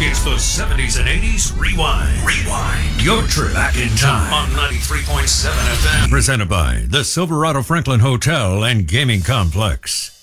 It's the 70s and 80s Rewind. Rewind. Your trip back in time on 93.7 FM. Presented by the Silverado Franklin Hotel and Gaming Complex.